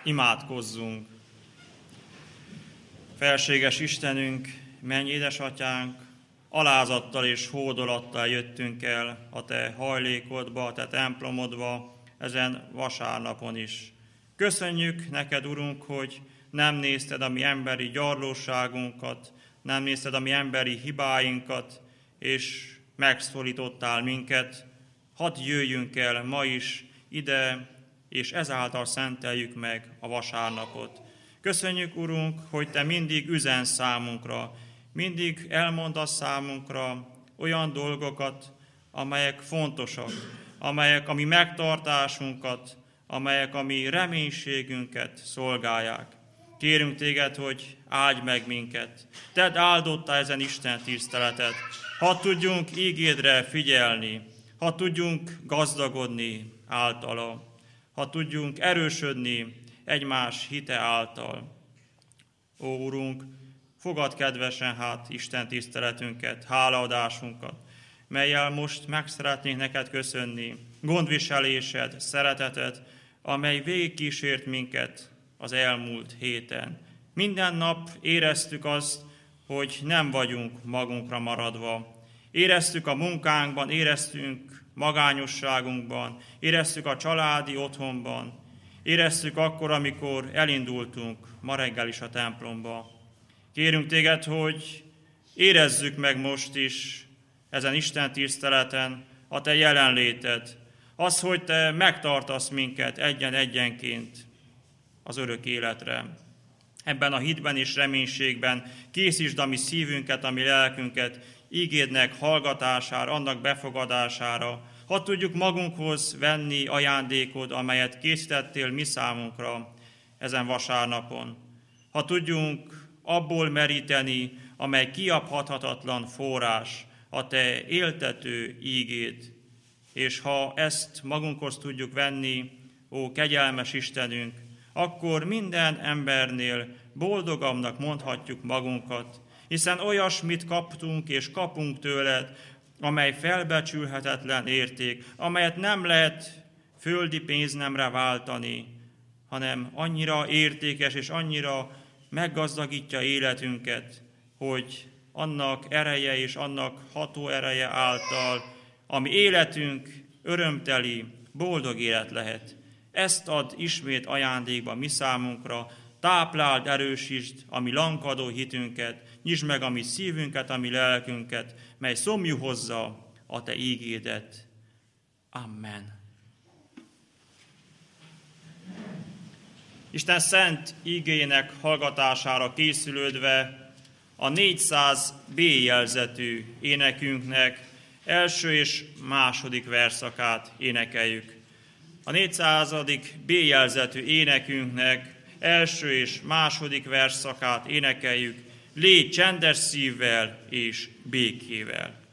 Imádkozzunk! Felséges Istenünk, menny édesatyánk, alázattal és hódolattal jöttünk el a Te hajlékodba, a Te templomodba, ezen vasárnapon is. Köszönjük neked, Urunk, hogy nem nézted a mi emberi gyarlóságunkat, nem nézted a mi emberi hibáinkat, és megszólítottál minket. Hadd jöjjünk el ma is ide, és ezáltal szenteljük meg a vasárnapot. Köszönjük, Urunk, hogy Te mindig üzensz számunkra, mindig elmondasz számunkra olyan dolgokat, amelyek fontosak, amelyek a mi megtartásunkat, amelyek a mi reménységünket szolgálják. Kérünk Téged, hogy áldj meg minket. Tedd áldottá ezen Isten tiszteletet. Ha tudjunk ígédre figyelni, ha tudjunk gazdagodni általa, ha tudjunk erősödni egymás hite által. Ó, Urunk, fogadd kedvesen Isten tiszteletünket, hálaadásunkat, mellyel most meg szeretnénk neked köszönni gondviselésed, szereteted, amely végigkísért minket az elmúlt héten. Minden nap éreztük azt, hogy nem vagyunk magunkra maradva. Éreztük a munkánkban, éreztünk magányosságunkban, éreztük a családi otthonban, éreztük akkor, amikor elindultunk ma reggel is a templomba. Kérünk Téged, hogy érezzük meg most is ezen Isten tiszteleten a Te jelenléted, az, hogy Te megtartasz minket egyen-egyenként az örök életre. Ebben a hitben és reménységben készítsd a mi szívünket, a mi lelkünket ígédnek hallgatására, annak befogadására. Ha tudjuk magunkhoz venni ajándékod, amelyet készítettél mi számunkra ezen vasárnapon. Ha tudjunk abból meríteni, amely kiabhathatatlan forrás, a Te éltető ígéd. És ha ezt magunkhoz tudjuk venni, ó kegyelmes Istenünk, akkor minden embernél boldogabbnak mondhatjuk magunkat, hiszen olyasmit kaptunk és kapunk tőled, amely felbecsülhetetlen érték, amelyet nem lehet földi pénznemre váltani, hanem annyira értékes és annyira meggazdagítja életünket, hogy annak ereje és annak ható ereje által a mi életünk örömteli, boldog élet lehet. Ezt ad ismét ajándékba mi számunkra, tápláld, erősítsd a mi lankadó hitünket, nyisd meg a mi szívünket, a mi lelkünket, mely szomjú hozza a Te ígédet. Amen. Isten szent ígéjének hallgatására készülődve a 400 B jelzetű énekünknek első és második verszakát énekeljük. A 400. B jelzetű énekünknek első és második verszakát énekeljük, légy csendes szívvel és békével.